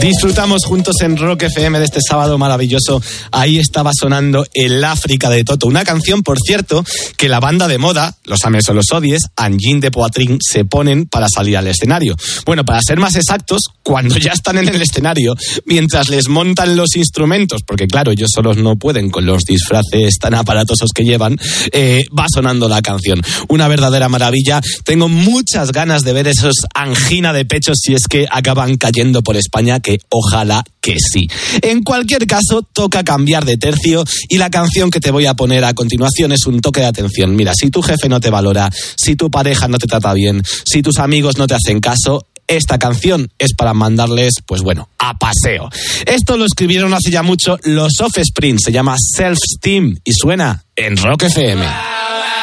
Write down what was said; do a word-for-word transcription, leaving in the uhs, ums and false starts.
Disfrutamos juntos en Rock F M de este sábado maravilloso. Ahí estaba sonando El África de Toto, una canción, por cierto, que la banda de moda, los ames o los odies, Engine de Poitrine, se ponen para salir al escenario. Bueno, para ser más exactos, cuando ya están en el escenario, mientras les montan los instrumentos, porque claro, ellos solos no pueden con los disfraces tan aparatosos que llevan, eh, va sonando la canción. Una verdadera maravilla. Tengo muchas ganas de ver esos angina de pecho si es que acaban cayendo por España, que ojalá que sí. En cualquier caso, toca cambiar de tercio y la canción que te voy a poner a continuación es un toque de atención. Mira, si tu jefe no te valora, si tu pareja no te trata bien, si tus amigos no te hacen caso, esta canción es para mandarles, pues bueno, a paseo. Esto lo escribieron hace ya mucho los Offspring, se llama Self-Esteem y suena en Rock F M.